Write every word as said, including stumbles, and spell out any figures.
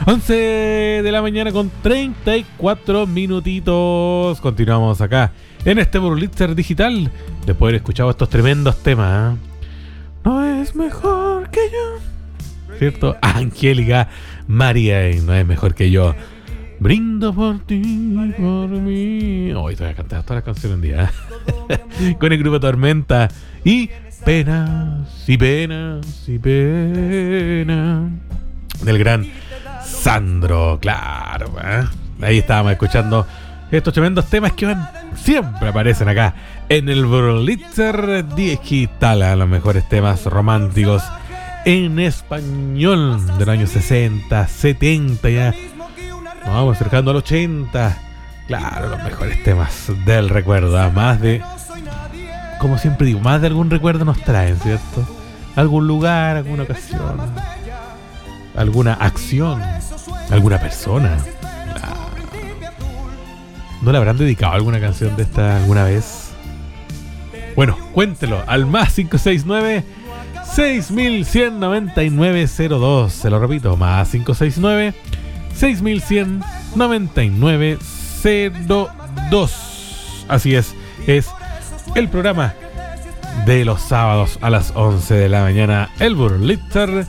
once de la mañana con treinta y cuatro minutitos. Continuamos acá en este Burlitzer digital. Después de haber escuchado estos tremendos temas, ¿eh? No es mejor que yo, ¿cierto? Angélica María, no es mejor que yo. Brindo por ti, por mí. Hoy te voy a cantar todas las canciones un día, ¿eh? Con el grupo Tormenta y Penas y Penas y Penas del gran Sandro, claro, ¿eh? Ahí estábamos escuchando estos tremendos temas que van, siempre aparecen acá en el Burlitzer digital, los mejores temas románticos en español de los años sesenta, setenta, ya nos vamos acercando al ochenta. Claro, los mejores temas del recuerdo, ¿eh? Más de, como siempre digo, más de algún recuerdo nos traen, ¿cierto? Algún lugar, alguna ocasión, alguna acción, alguna persona. ¿No le habrán dedicado alguna canción de esta alguna vez? Bueno, cuéntelo al más cinco seis nueve, seis mil cien, noventa y nueve cero dos. Se lo repito, más cinco seis nueve, seis mil cien, noventa y nueve cero dos. Así es, es el programa de los sábados a las once de la mañana, el Burlitzer